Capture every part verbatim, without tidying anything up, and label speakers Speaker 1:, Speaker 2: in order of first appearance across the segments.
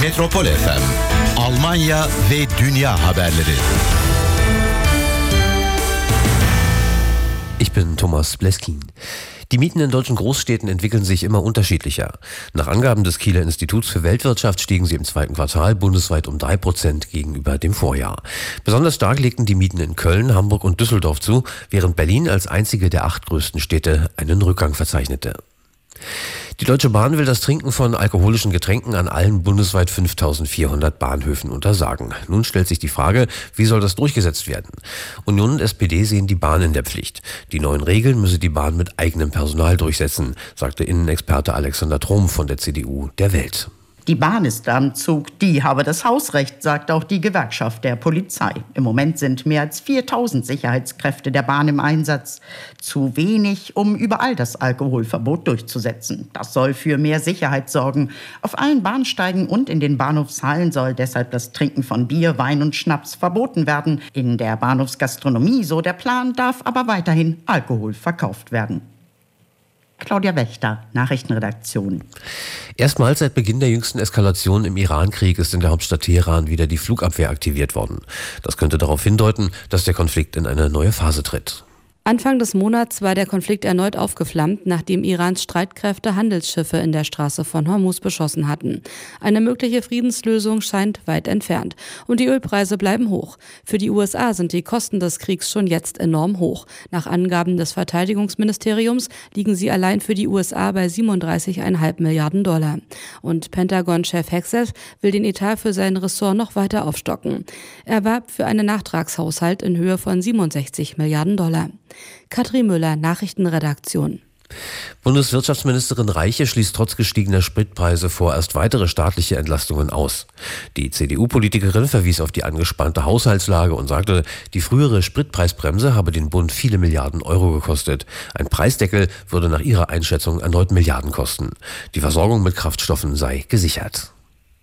Speaker 1: Metropol F M, Almanya ve Dünya haberleri.
Speaker 2: Ich bin Thomas Bleskin. Die Mieten in deutschen Großstädten entwickeln sich immer unterschiedlicher. Nach Angaben des Kieler Instituts für Weltwirtschaft stiegen sie im zweiten Quartal bundesweit um drei Prozent gegenüber dem Vorjahr. Besonders stark legten die Mieten in Köln, Hamburg und Düsseldorf zu, während Berlin als einzige der acht größten Städte einen Rückgang verzeichnete. Die Deutsche Bahn will das Trinken von alkoholischen Getränken an allen bundesweit fünftausendvierhundert Bahnhöfen untersagen. Nun stellt sich die Frage, wie soll das durchgesetzt werden? Union und S P D sehen die Bahn in der Pflicht. Die neuen Regeln müsse die Bahn mit eigenem Personal durchsetzen, sagte Innenexperte Alexander Trom von der C D U der Welt.
Speaker 3: Die Bahn ist am Zug, die habe das Hausrecht, sagt auch die Gewerkschaft der Polizei. Im Moment sind mehr als viertausend Sicherheitskräfte der Bahn im Einsatz. Zu wenig, um überall das Alkoholverbot durchzusetzen. Das soll für mehr Sicherheit sorgen. Auf allen Bahnsteigen und in den Bahnhofshallen soll deshalb das Trinken von Bier, Wein und Schnaps verboten werden. In der Bahnhofsgastronomie, so der Plan, darf aber weiterhin Alkohol verkauft werden. Claudia Wächter, Nachrichtenredaktion.
Speaker 2: Erstmals seit Beginn der jüngsten Eskalation im Iran-Krieg ist in der Hauptstadt Teheran wieder die Flugabwehr aktiviert worden. Das könnte darauf hindeuten, dass der Konflikt in eine neue Phase tritt.
Speaker 4: Anfang des Monats war der Konflikt erneut aufgeflammt, nachdem Irans Streitkräfte Handelsschiffe in der Straße von Hormuz beschossen hatten. Eine mögliche Friedenslösung scheint weit entfernt. Und die Ölpreise bleiben hoch. Für die U S A sind die Kosten des Kriegs schon jetzt enorm hoch. Nach Angaben des Verteidigungsministeriums liegen sie allein für die U S A bei siebenunddreißig Komma fünf Milliarden Dollar. Und Pentagon-Chef Hegseth will den Etat für sein Ressort noch weiter aufstocken. Er warb für einen Nachtragshaushalt in Höhe von siebenundsechzig Milliarden Dollar. Katrin Müller, Nachrichtenredaktion.
Speaker 2: Bundeswirtschaftsministerin Reiche schließt trotz gestiegener Spritpreise vorerst weitere staatliche Entlastungen aus. Die C D U-Politikerin verwies auf die angespannte Haushaltslage und sagte, die frühere Spritpreisbremse habe den Bund viele Milliarden Euro gekostet. Ein Preisdeckel würde nach ihrer Einschätzung erneut Milliarden kosten. Die Versorgung mit Kraftstoffen sei gesichert.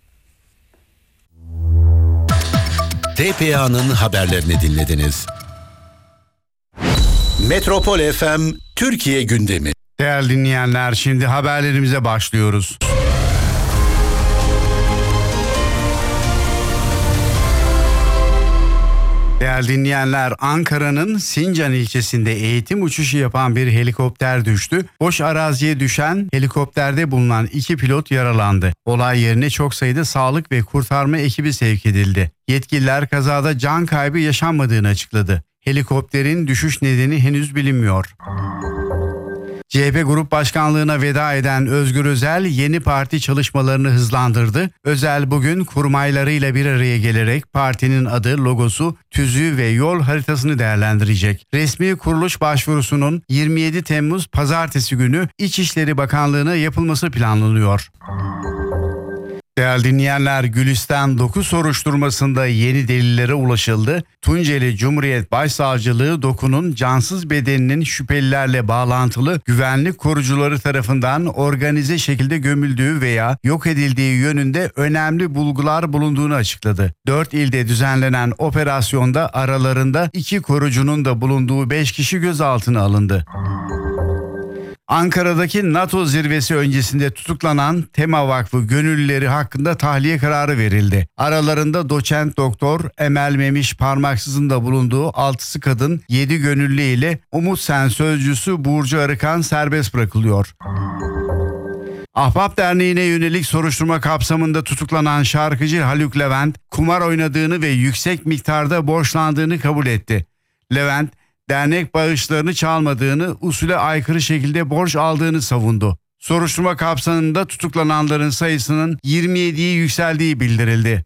Speaker 1: T P A'nın haberlerini dinlediniz. Metropol F M Türkiye gündemi.
Speaker 5: Değerli dinleyenler, şimdi haberlerimize başlıyoruz. Değerli dinleyenler, Ankara'nın Sincan ilçesinde eğitim uçuşu yapan bir helikopter düştü. Boş araziye düşen helikopterde bulunan iki pilot yaralandı. Olay yerine çok sayıda sağlık ve kurtarma ekibi sevk edildi. Yetkililer kazada can kaybı yaşanmadığını açıkladı. Helikopterin düşüş nedeni henüz bilinmiyor. C H P Grup Başkanlığı'na veda eden Özgür Özel yeni parti çalışmalarını hızlandırdı. Özel bugün kurmaylarıyla bir araya gelerek partinin adı, logosu, tüzüğü ve yol haritasını değerlendirecek. Resmi kuruluş başvurusunun yirmi yedi Temmuz Pazartesi günü İçişleri Bakanlığı'na yapılması planlanıyor. Değerli dinleyenler, Gülistan dokuz soruşturmasında yeni delillere ulaşıldı. Tunceli Cumhuriyet Başsavcılığı Doku'nun cansız bedeninin şüphelilerle bağlantılı güvenlik korucuları tarafından organize şekilde gömüldüğü veya yok edildiği yönünde önemli bulgular bulunduğunu açıkladı. Dört ilde düzenlenen operasyonda aralarında iki korucunun da bulunduğu beş kişi gözaltına alındı. Ankara'daki NATO zirvesi öncesinde tutuklanan Tema Vakfı gönüllüleri hakkında tahliye kararı verildi. Aralarında doçent doktor Emel Memiş Parmaksız'ın da bulunduğu altısı kadın, yedi gönüllü ile Umut Sen sözcüsü Burcu Arıkan serbest bırakılıyor. Ahbap Derneği'ne yönelik soruşturma kapsamında tutuklanan şarkıcı Haluk Levent, kumar oynadığını ve yüksek miktarda borçlandığını kabul etti. Levent, dernek bağışlarını çalmadığını, usule aykırı şekilde borç aldığını savundu. Soruşturma kapsamında tutuklananların sayısının yirmi yediye yükseldiği bildirildi.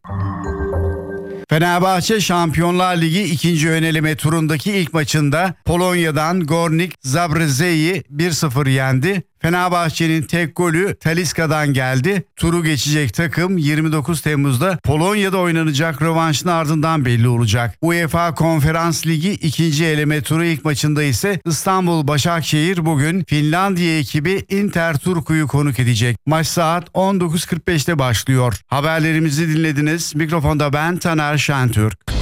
Speaker 5: Fenerbahçe Şampiyonlar Ligi ikinci öneleme turundaki ilk maçında Polonya'dan Górnik Zabrze'yi bir sıfır yendi. Fenerbahçe'nin tek golü Talisca'dan geldi. Turu geçecek takım yirmi dokuz Temmuz'da Polonya'da oynanacak rövanşın ardından belli olacak. UEFA Konferans Ligi ikinci eleme turu ilk maçında ise İstanbul Başakşehir bugün Finlandiya ekibi Inter Turku'yu konuk edecek. Maç saat on dokuz kırk beşte başlıyor. Haberlerimizi dinlediniz. Mikrofonda ben Taner Şentürk.